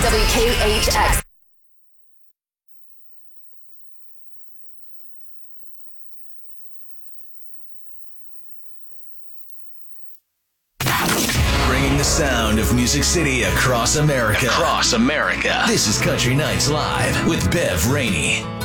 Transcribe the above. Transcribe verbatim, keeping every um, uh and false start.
W K H X. Bringing the sound of Music City across America. Across America. This is Country Nights Live with Bev Rainey.